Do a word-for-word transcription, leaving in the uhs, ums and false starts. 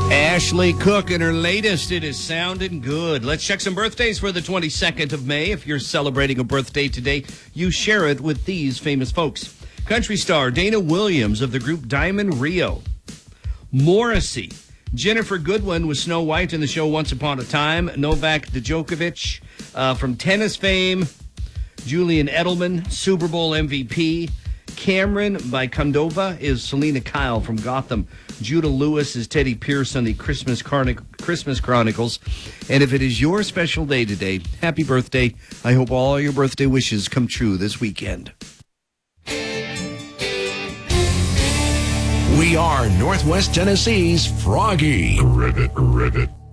Ashley Cook and her latest, It Is Sounding Good. Let's check some birthdays for the twenty-second of May. If you're celebrating a birthday today, you share it with these famous folks. Country star Dana Williams of the group Diamond Rio. Morrissey. Jennifer Goodwin with Snow White in the show Once Upon a Time. Novak Djokovic uh, from tennis fame. Julian Edelman, Super Bowl M V P. Cameron by Condova is Selena Kyle from Gotham. Judah Lewis is Teddy Pierce on the Christmas, Carnic- Christmas Chronicles. And if it is your special day today, happy birthday. I hope all your birthday wishes come true this weekend. We are Northwest Tennessee's Froggy. Rivet, rivet.